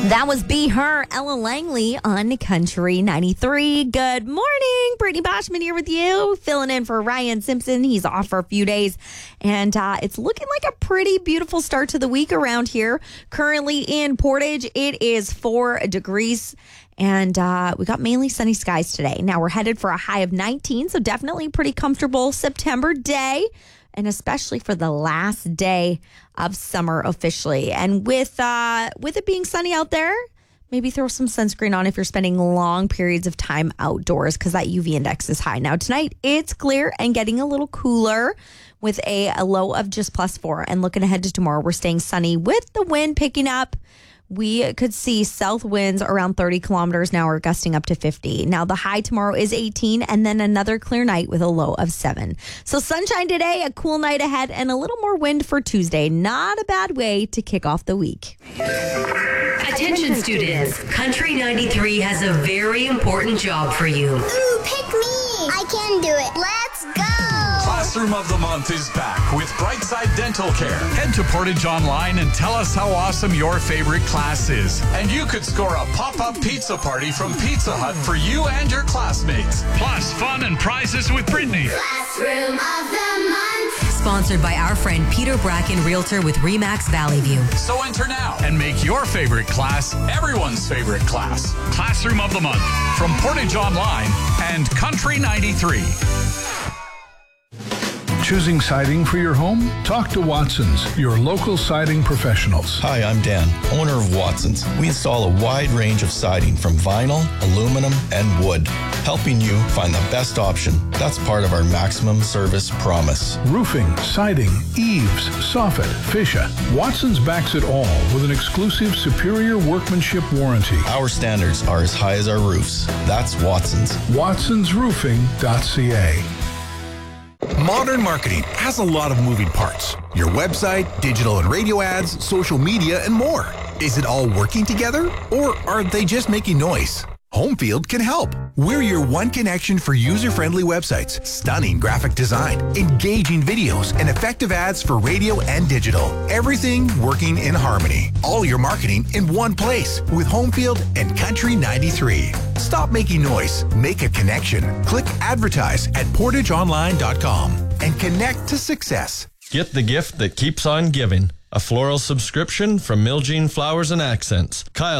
That was Be Her, Ella Langley on Country 93. Good morning. Brittany Boschman here with you, filling in for Ryan Simpson. He's off for a few days, and it's looking like a pretty beautiful start to the week around here. Currently in Portage, it is 4 degrees, and we got mainly sunny skies today. Now we're headed for a high of 19, so definitely pretty comfortable September day, and especially for the last day of summer officially. And with it being sunny out there, maybe throw some sunscreen on if you're spending long periods of time outdoors because that UV index is high. Now tonight, it's clear and getting a little cooler with a low of just +4. And looking ahead to tomorrow, we're staying sunny with the wind picking up. We could see south winds around 30 kilometers an hour, gusting up to 50. Now, the high tomorrow is 18, and then another clear night with a low of 7. So sunshine today, a cool night ahead, and a little more wind for Tuesday. Not a bad way to kick off the week. Attention students, Country 93 has a very important job for you. Ooh, pick me! I can do it. Let's go! Classroom of the Month is back with Brightside Dental Care. Head to Portage Online and tell us how awesome your favorite class is. And you could score a pop-up pizza party from Pizza Hut for you and your classmates. Plus fun and prizes with Brittany. Classroom of the Month. Sponsored by our friend Peter Bracken, Realtor with RE/MAX Valley View. So enter now and make your favorite class everyone's favorite class. Classroom of the Month from Portage Online and Country 93. Choosing siding for your home? Talk to Watson's, your local siding professionals. Hi, I'm Dan, owner of Watson's. We install a wide range of siding from vinyl, aluminum, and wood, helping you find the best option. That's part of our maximum service promise. Roofing, siding, eaves, soffit, fascia. Watson's backs it all with an exclusive superior workmanship warranty. Our standards are as high as our roofs. That's Watson's. WatsonsRoofing.ca. Modern marketing has a lot of moving parts. Your website, digital and radio ads, social media, and more. Is it all working together, or are they just making noise? Homefield can help. We're your one connection for user-friendly websites, stunning graphic design, engaging videos, and effective ads for radio and digital. Everything working in harmony. All your marketing in one place with Homefield and Country 93. Stop making noise. Make a connection. Click advertise at portageonline.com and connect to success. Get the gift that keeps on giving. A floral subscription from Miljean Flowers and Accents. Kyle